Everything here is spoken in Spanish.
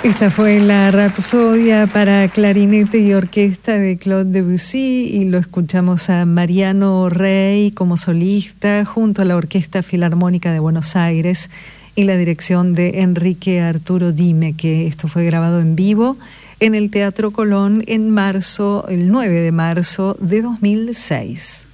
Esta fue la Rapsodia para clarinete y orquesta de Claude Debussy y lo escuchamos a Mariano Rey como solista junto a la Orquesta Filarmónica de Buenos Aires y la dirección de Enrique Arturo Dime, que esto fue grabado en vivo en el Teatro Colón en marzo, el 9 de marzo de 2006.